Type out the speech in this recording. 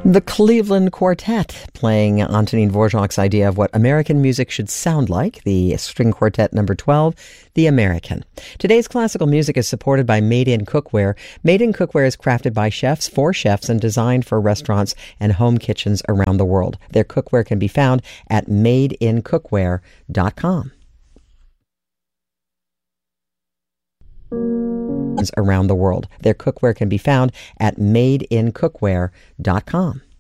The Cleveland Quartet, playing Antonin Dvorak's idea of what American music should sound like, the string quartet number 12, The American. Today's classical music is supported by Made In Cookware. Made In Cookware is crafted by chefs for chefs and designed for restaurants and home kitchens around the world. Their cookware can be found at madeincookware.com. Around the world. Their cookware can be found at madeincookware.com.